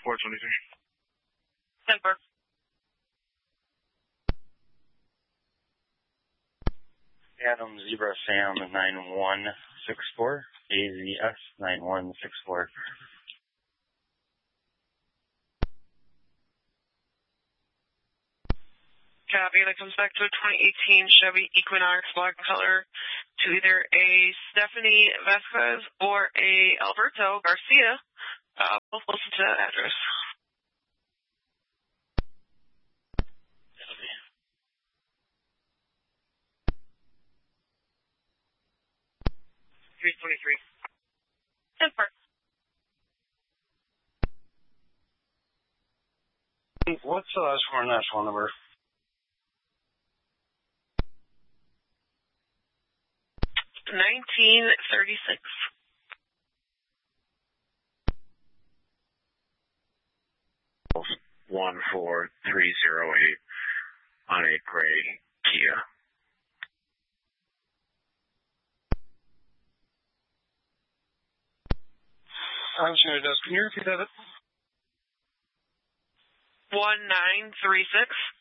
423. 10-4. Adam Zebra Sam 9164, AZS 9164. Copy, that comes back to a 2018 Chevy Equinox black color to either a Stephanie Vasquez or a Alberto Garcia, both close to that address. 323. 10-4. What's the last four national number? 1936. One 4308 on a gray Kia. I'm sure it does. Can you repeat that? 1936.